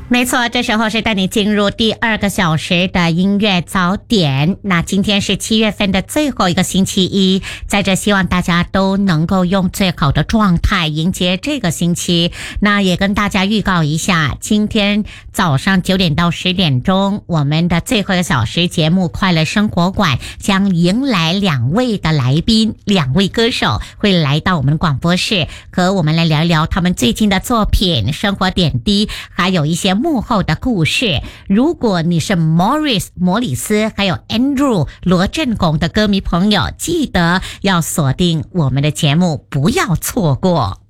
没错，这时候是带你进入第2个小时的音乐早点。那今天是7月份的最后一个星期一，在这希望大家都能够用最好的状态迎接这个星期。那也跟大家预告一下，今天早上9点到10点钟，我们的最后一个小时节目快乐生活馆将迎来2位的来宾，2位歌手会来到我们的广播室，和我们来聊一聊他们最近的作品、生活点滴，还有一些幕后的故事。如果你是 Morris 摩里斯还有 Andrew 罗振拱的歌迷朋友，记得要锁定我们的节目，不要错过。